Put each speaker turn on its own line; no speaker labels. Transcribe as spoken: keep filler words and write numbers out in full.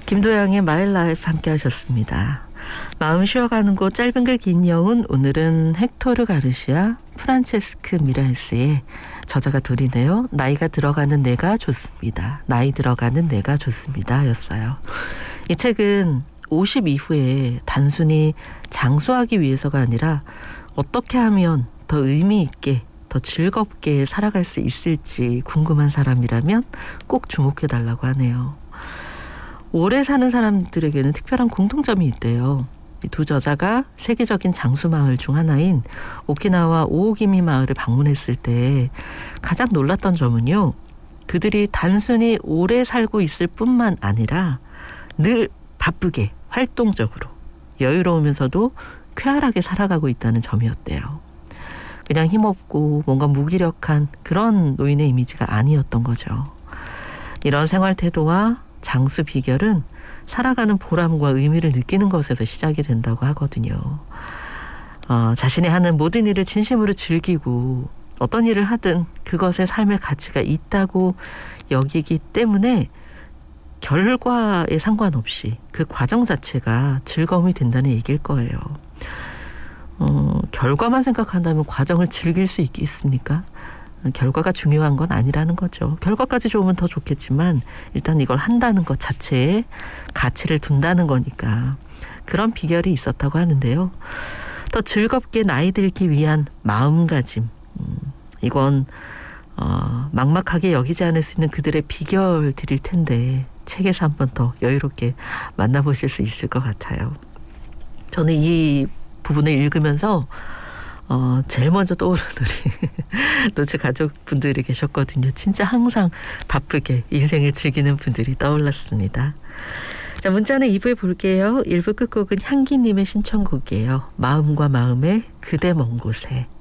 김도영의 마이 라이프 함께 하셨습니다. 마음 쉬어가는 곳 짧은 글 긴 여운, 오늘은 헥토르 가르시아, 프란체스크 미라에스의 저자가 둘이네요. 나이가 들어가는 내가 좋습니다. 나이 들어가는 내가 좋습니다 였어요. 이 책은 오십 이후에 단순히 장수하기 위해서가 아니라 어떻게 하면 더 의미 있게 더 즐겁게 살아갈 수 있을지 궁금한 사람이라면 꼭 주목해달라고 하네요. 오래 사는 사람들에게는 특별한 공통점이 있대요. 이 두 저자가 세계적인 장수마을 중 하나인 오키나와 오오기미 마을을 방문했을 때 가장 놀랐던 점은요. 그들이 단순히 오래 살고 있을 뿐만 아니라 늘 바쁘게 활동적으로 여유로우면서도 쾌활하게 살아가고 있다는 점이었대요. 그냥 힘없고 뭔가 무기력한 그런 노인의 이미지가 아니었던 거죠. 이런 생활 태도와 장수 비결은 살아가는 보람과 의미를 느끼는 것에서 시작이 된다고 하거든요. 어, 자신이 하는 모든 일을 진심으로 즐기고 어떤 일을 하든 그것에 삶의 가치가 있다고 여기기 때문에 결과에 상관없이 그 과정 자체가 즐거움이 된다는 얘기일 거예요. 어, 결과만 생각한다면 과정을 즐길 수 있겠습니까? 결과가 중요한 건 아니라는 거죠. 결과까지 좋으면 더 좋겠지만 일단 이걸 한다는 것 자체에 가치를 둔다는 거니까 그런 비결이 있었다고 하는데요. 더 즐겁게 나이 들기 위한 마음가짐, 음, 이건 어, 막막하게 여기지 않을 수 있는 그들의 비결들일 텐데 책에서 한 번 더 여유롭게 만나보실 수 있을 것 같아요. 저는 이 부분을 읽으면서 어, 제일 먼저 떠오르는 우리 노치 가족분들이 계셨거든요. 진짜 항상 바쁘게 인생을 즐기는 분들이 떠올랐습니다. 자, 문자는 이 부에 볼게요. 일 부 끝곡은 향기님의 신청곡이에요. 마음과 마음의 그대 먼 곳에.